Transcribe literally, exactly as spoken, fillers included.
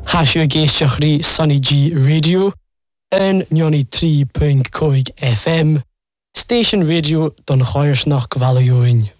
Hasio géisteach rí Sunny G Radio in ninety three point five F M. Station Radio don Choirsnach Gvalioin.